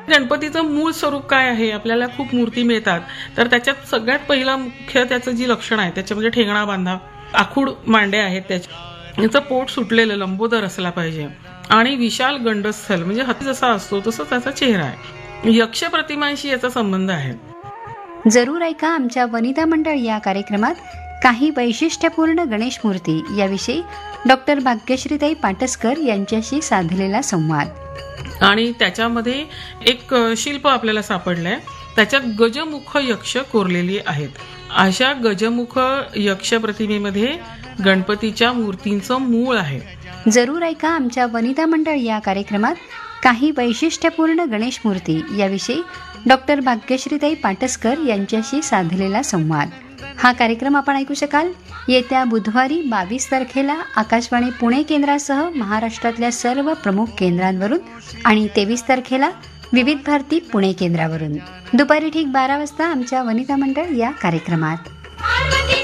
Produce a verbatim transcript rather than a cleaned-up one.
गणपतीचं मूळ स्वरूप काय आहे? आपल्याला खूप मूर्ती मिळतात, तर त्याच्यात सगळ्यात पहिला मुख्य त्याचं जी लक्षण आहे त्याच्यामध्ये ठेंगणा बांधा, आखूड मांडे आहेत, त्याच्या याचं पोट सुटलेलं लंबोदर असला पाहिजे आणि विशाल गंडस्थल म्हणजे हत्ती जसा असतो तसं त्याचा चेहरा आहे. यक्ष प्रतिमांशी याचा संबंध आहे. जरूर ऐका आमच्या वनिता मंडळ या कार्यक्रमात काही वैशिष्ट्यपूर्ण गणेश मूर्ती याविषयी डॉक्टर भाग्यश्रीताई पाटसकर यांच्याशी साधलेला संवाद. आणि त्याच्यामध्ये एक शिल्प आपल्याला सापडलंय, त्याच्यात गजमुख यक्ष कोरलेली आहेत. अशा गजमुख यक्ष प्रतिमेमध्ये गणपतीच्या मूर्तींचं मूळ आहे. जरूर ऐका आमच्या वनिता मंडळ या कार्यक्रमात काही वैशिष्ट्यपूर्ण गणेश मूर्ती याविषयी डॉक्टर भाग्यश्रीताई पाटसकर यांच्याशी साधलेला संवाद. हा कार्यक्रम आपण ऐकू शकाल येत्या बुधवारी बावीस तारखेला आकाशवाणी पुणे केंद्रासह महाराष्ट्रातल्या सर्व प्रमुख केंद्रांवरून आणि तेवीस तारखेला विविध भारती पुणे केंद्रावरून दुपारी ठीक बारा वाजता आमच्या वनिता मंडळ या कार्यक्रमात.